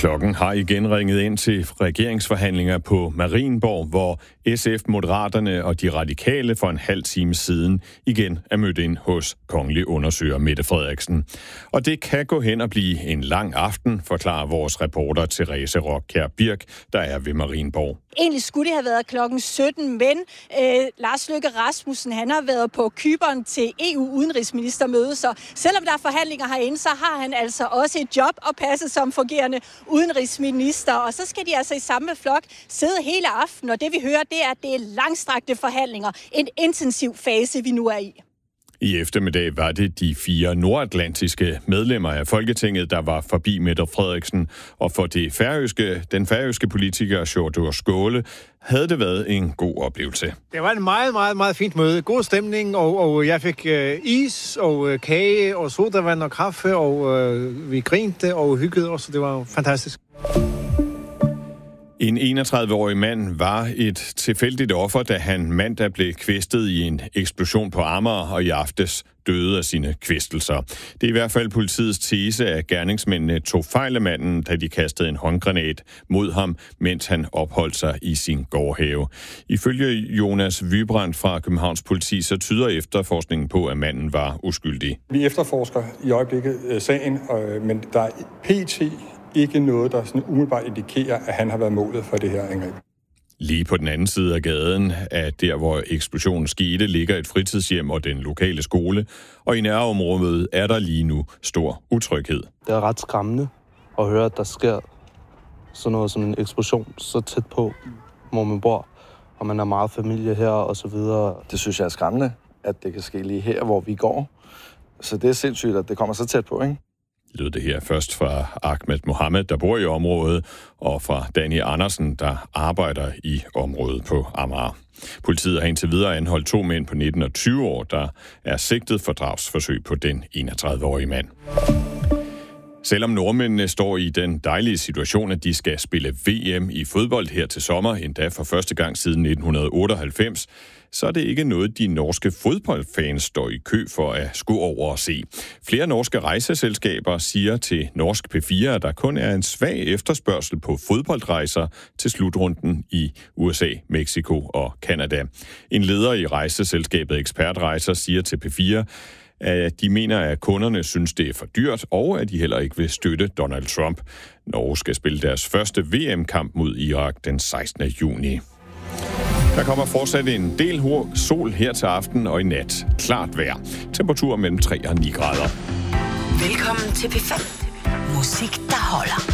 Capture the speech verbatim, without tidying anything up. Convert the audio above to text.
Klokken har igen ringet ind til regeringsforhandlinger på Marienborg, hvor S F, Moderaterne og de Radikale for en halv time siden igen er mødt ind hos kongelig undersøger Mette Frederiksen. Og det kan gå hen og blive en lang aften, forklarer vores reporter Therese Rockjær Birk, der er ved Marienborg. Egentlig skulle det have været klokken sytten, men øh, Lars Løkke Rasmussen, han har været på Cypern til E U-udenrigsministermøde, så selvom der er forhandlinger herinde, så har han altså også et job at passe som fungerende udenrigsminister. Og så skal de altså i samme flok sidde hele aftenen, og det vi hører, det er, at det er langstrakte forhandlinger. En intensiv fase, vi nu er i. I eftermiddag var det de fire nordatlantiske medlemmer af Folketinget, der var forbi Mette Frederiksen, og for det færøske, den færøske politiker Sjúrður Skaale havde det været en god oplevelse. Det var en meget, meget, meget fint møde. God stemning, og, og jeg fik øh, is og øh, kage og sodavand og kaffe, og øh, vi grinte og hyggede os, og det var fantastisk. En enogtredive-årig mand var et tilfældigt offer, da han mandag blev kvæstet i en eksplosion på Amager, og i aftes døde af sine kvæstelser. Det er i hvert fald politiets tese, at gerningsmændene tog fejl af manden, da de kastede en håndgranat mod ham, mens han opholdt sig i sin gårdhave. Ifølge Jonas Vybrand fra Københavns Politi, så tyder efterforskningen på, at manden var uskyldig. Vi efterforsker i øjeblikket øh, sagen, øh, men der er pt. Ikke noget, der sådan umiddelbart indikerer, at han har været målet for det her angreb. Lige på den anden side af gaden, af der hvor eksplosionen skete, ligger et fritidshjem og den lokale skole, og i nærområdet er der lige nu stor utryghed. Det er ret skræmmende at høre, at der sker sådan noget som en eksplosion så tæt på, hvor man bor, og man har meget familie her og så videre. Det synes jeg er skræmmende, at det kan ske lige her, hvor vi går. Så det er sindssygt, at det kommer så tæt på, ikke? Lød det her først fra Ahmed Mohammed, der bor i området, og fra Danny Andersen, der arbejder i området på Amager. Politiet har indtil videre anholdt to mænd på nitten og tyve år, der er sigtet for drabsforsøg på den enogtredive-årige mand. Selvom nordmændene står i den dejlige situation, at de skal spille V M i fodbold her til sommer, endda for første gang siden nitten otteoghalvfems, så er det ikke noget, de norske fodboldfans står i kø for at skulle over og se. Flere norske rejseselskaber siger til Norsk P fire, at der kun er en svag efterspørgsel på fodboldrejser til slutrunden i U S A, Mexico og Canada. En leder i rejseselskabet Ekspertrejser siger til P fire, at de mener, at kunderne synes, det er for dyrt, og at de heller ikke vil støtte Donald Trump. Norge skal spille deres første V M-kamp mod Irak den sekstende juni. Der kommer fortsat en del sol her til aften og i nat. Klart vejr. Temperatur mellem tre og ni grader. Velkommen til P fem. Musik, der holder.